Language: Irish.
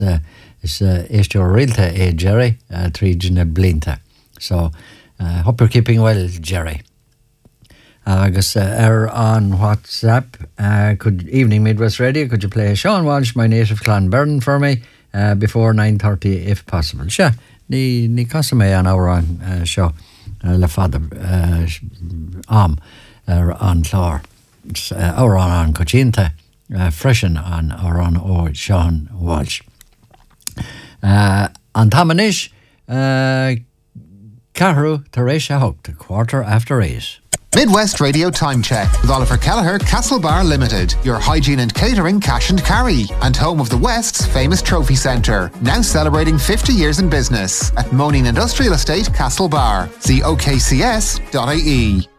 is éisteo rialta Jerry trídna blinta. So hope you're keeping well, Jerry. Agus on WhatsApp, good evening Midwest Radio, could you play Sean Walsh, My Native Clonberne for me before 9:30 if possible? Sure, ní casa mé an ára an seo le fada am an chlár ára an cochínta freisin an áran ó Sean Walsh. An tamanis Carru Teresha Hooked, 8:15. Midwest Radio Time Check with Oliver Kelleher, Castlebar Limited, your hygiene and catering cash and carry, and home of the West's famous trophy centre, now celebrating 50 years in business at Moaning Industrial Estate, Castlebar. See okcs.ie.